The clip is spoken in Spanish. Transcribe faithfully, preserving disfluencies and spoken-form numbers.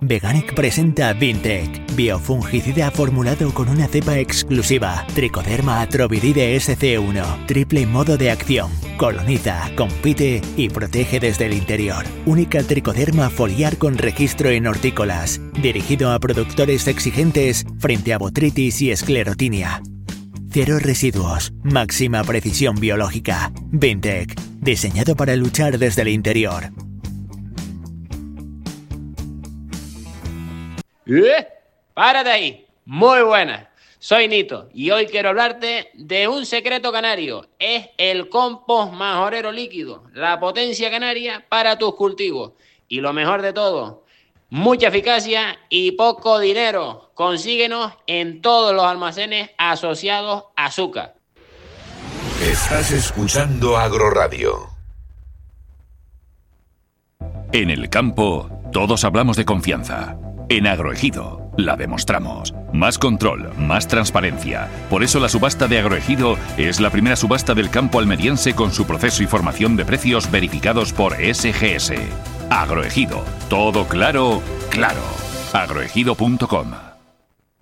Veganic presenta Vintec, biofungicida formulado con una cepa exclusiva, Trichoderma atroviridae S C uno, triple modo de acción, coloniza, compite y protege desde el interior. Única tricoderma foliar con registro en hortícolas, dirigido a productores exigentes frente a botrytis y esclerotinia. Cero residuos, máxima precisión biológica. Vintec, diseñado para luchar desde el interior. ¡Eh! ¡Párate ahí! Muy buena. Soy Nito y hoy quiero hablarte de un secreto canario. Es el compost majorero líquido, la potencia canaria para tus cultivos. Y lo mejor de todo, mucha eficacia y poco dinero. Consíguenos en todos los almacenes asociados a Azúcar. Estás escuchando Agroradio. En el campo, todos hablamos de confianza. En Agroejido la demostramos. Más control, más transparencia. Por eso la subasta de Agroejido es la primera subasta del campo almeriense con su proceso y formación de precios verificados por S G S. Agroejido. Todo claro, claro. agroejido punto com